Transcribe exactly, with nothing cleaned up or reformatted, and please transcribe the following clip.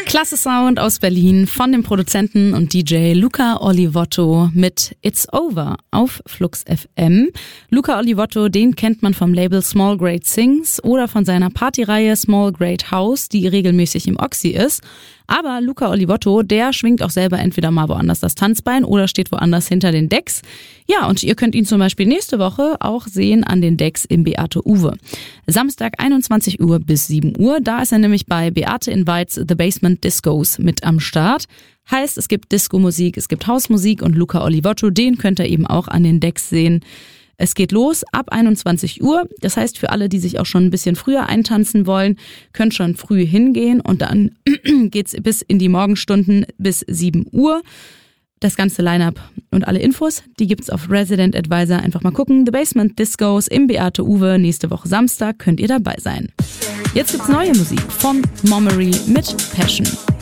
Klasse Sound aus Berlin von dem Produzenten und D J Luca Olivotto mit It's Over auf Flux F M. Luca Olivotto, den kennt man vom Label Small Great Things oder von seiner Partyreihe Small Great House, die regelmäßig im Oxy ist. Aber Luca Olivotto, der schwingt auch selber entweder mal woanders das Tanzbein oder steht woanders hinter den Decks. Ja, und ihr könnt ihn zum Beispiel nächste Woche auch sehen an den Decks im Beate Uwe. Samstag einundzwanzig Uhr bis sieben Uhr, da ist er nämlich bei Beate Invites The Basement Discos mit am Start. Heißt, es gibt Disco-Musik, es gibt Hausmusik und Luca Olivotto, den könnt ihr eben auch an den Decks sehen. Es geht los ab einundzwanzig Uhr, das heißt für alle, die sich auch schon ein bisschen früher eintanzen wollen, könnt schon früh hingehen und dann geht's bis in die Morgenstunden bis sieben Uhr. Das ganze Line-Up und alle Infos, die gibt's auf Resident Advisor. Einfach mal gucken, The Basement Discos im Beate Uwe, nächste Woche Samstag könnt ihr dabei sein. Jetzt gibt's neue Musik von Momery mit Passion.